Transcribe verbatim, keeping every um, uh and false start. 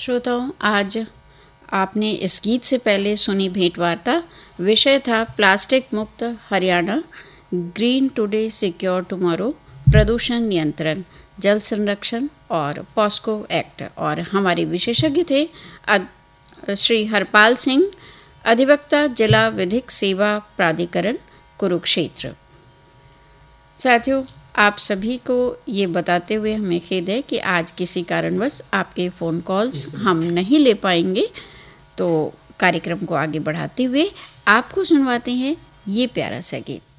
श्रोताओं, आज आपने इस गीत से पहले सुनी भेंट वार्ता। विषय था प्लास्टिक मुक्त Haryana, green today secure tomorrow, प्रदूषण नियंत्रण, जल संरक्षण और पॉस्को एक्ट। और हमारे विशेषज्ञ थे श्री हरपाल सिंह, अधिवक्ता, जिला विधिक सेवा प्राधिकरण, कुरुक्षेत्र। साथियों, आप सभी को ये बताते हुए हमें खेद है कि आज किसी कारणवश आपके फ़ोन कॉल्स हम नहीं ले पाएंगे, तो कार्यक्रम को आगे बढ़ाते हुए आपको सुनवाते हैं ये प्यारा सा गीत।